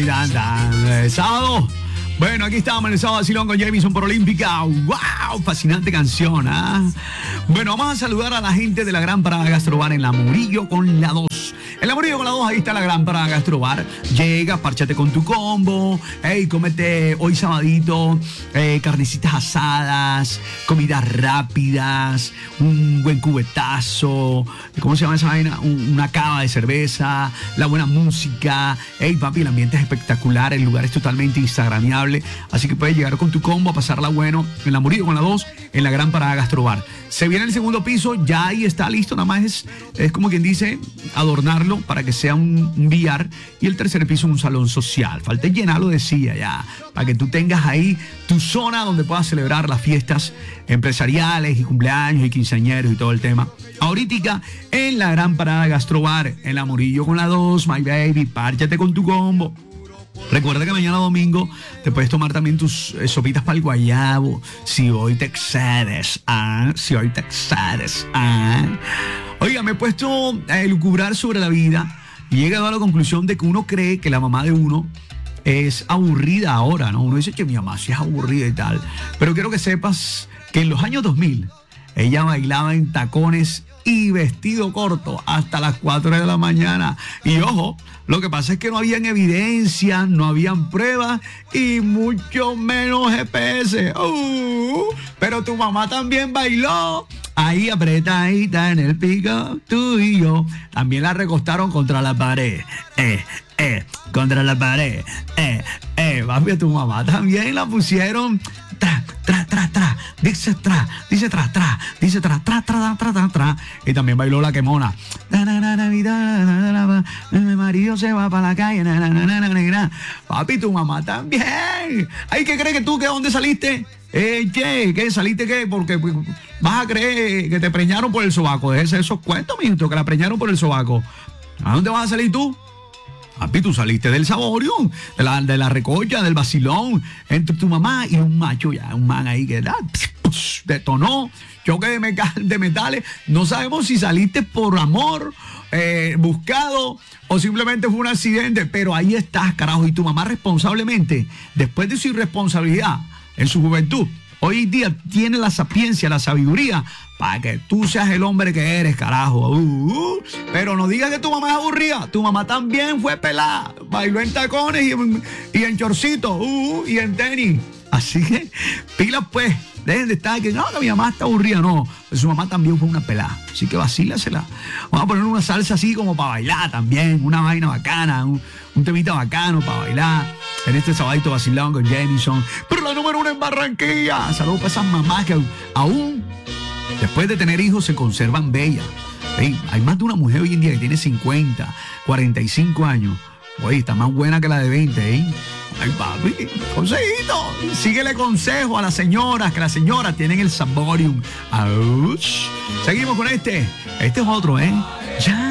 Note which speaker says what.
Speaker 1: Sábado. Bueno, aquí estamos en el sábado vacilón con Jamison por Olímpica. ¡Wow! Fascinante canción, ¿ah? Bueno, vamos a saludar a la gente de la Gran Parada Gastrobar en La Murillo con la 2. En La Murillo con la 2, ahí está la Gran Parada Gastrobar. Llega, párchate con tu combo. Hey, cómete hoy sabadito carnecitas asadas, comidas rápidas, un buen cubetazo. ¿Cómo se llama esa vaina? Una cava de cerveza, la buena música. Hey, papi, el ambiente es espectacular. El lugar es totalmente instagramiable. Así que puedes llegar con tu combo a pasarla bueno en La Murillo con la 2, en la Gran Parada Gastrobar. Se viene el segundo piso, ya ahí está listo, nada más es como quien dice, adornarlo para que sea un billar, y el tercer piso un salón social. Falta llenarlo de silla ya, para que tú tengas ahí tu zona donde puedas celebrar las fiestas empresariales y cumpleaños y quinceañeros y todo el tema. Ahorita en la Gran Parada Gastrobar, en La Murillo con la 2, my baby, párchate con tu combo. Recuerda que mañana domingo te puedes tomar también tus sopitas para el guayabo. Si hoy te excedes, si hoy te excedes, Oiga, me he puesto a elucubrar sobre la vida y he llegado a la conclusión de que uno cree que la mamá de uno es aburrida ahora, ¿no? Uno dice que mi mamá sí es aburrida y tal. Pero quiero que sepas que en los años 2000 ella bailaba en tacones y vestido corto hasta las 4 de la mañana. Y ojo, lo que pasa es que no habían evidencia, no habían pruebas y mucho menos GPS. Pero tu mamá también bailó. Ahí apretadita en el pico, tú y yo. También la recostaron contra la pared. Contra la pared. Papi, a tu mamá también la pusieron. Dice tra. Y también bailó la quemona. Mi marido se va para la calle. Papi, tu mamá también. Ay, ¿qué crees que tú? ¿Que dónde saliste? ¿Qué? ¿Saliste qué? Porque vas a creer que te preñaron por el sobaco. Déjese esos cuentos, mijito, que la preñaron por el sobaco. ¿A dónde vas a salir tú? Papi, tú saliste del saborio, de la recocha, del vacilón, entre tu mamá y un macho ya, un man ahí que detonó, choque de metales. No sabemos si saliste por amor, buscado, o simplemente fue un accidente, pero ahí estás, carajo. Y tu mamá responsablemente, después de su irresponsabilidad en su juventud, hoy día tiene la sapiencia, la sabiduría para que tú seas el hombre que eres, carajo. Pero no digas que tu mamá es aburrida. Tu mamá también fue pelada. Bailó en tacones y en chorcito y en tenis. Así que, pilas pues. Dejen de estar que no, que mi mamá está aburrida. No, pues su mamá también fue una pelada. Así que vacílasela. Vamos a poner una salsa así como para bailar también. Una vaina bacana, un temita bacano para bailar. En este sabadito vacilón con Jamison. Pero la número 1 en Barranquilla. Saludos para esas mamás que aún después de tener hijos se conservan bellas. Hay más de una mujer hoy en día que tiene 50, 45 años. Oye, está más buena que la de 20, Ay, papi, consejito. Síguele consejo a las señoras, que las señoras tienen el saborium. Seguimos con este. Este es otro, Ya.